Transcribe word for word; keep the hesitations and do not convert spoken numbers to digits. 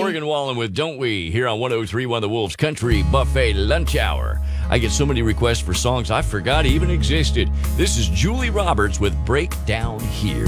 Morgan Wallen with Don't We here on one oh three point one The Wolves Country Buffet Lunch Hour. I get so many requests for songs I forgot even existed. This is Julie Roberts with Breakdown Here.